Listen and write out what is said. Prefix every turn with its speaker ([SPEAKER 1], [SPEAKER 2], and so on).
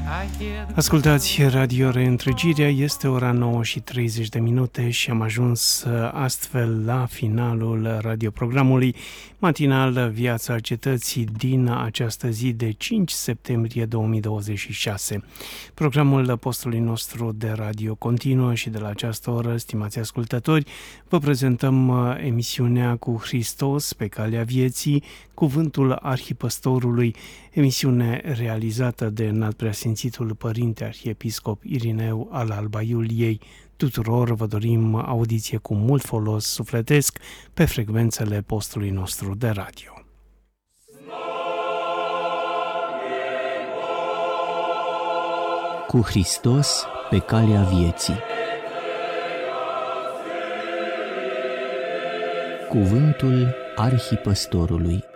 [SPEAKER 1] Ascultați Radio Reîntregirea, este ora 9:30 și am ajuns astfel la finalul radioprogramului matinal Viața Cetății din această zi de 5 septembrie 2026. Programul postului nostru de radio continuă și de la această oră, stimați ascultători, vă prezentăm emisiunea Cu Hristos pe calea vieții, Cuvântul Arhipăstorului, emisiune realizată de Înaltpreasfințitul Părinte Arhiepiscop Irineu al Alba Iuliei. Tuturor vă dorim audiție cu mult folos sufletesc pe frecvențele postului nostru de radio.
[SPEAKER 2] Cu Hristos pe calea vieții. Cuvântul Arhipăstorului.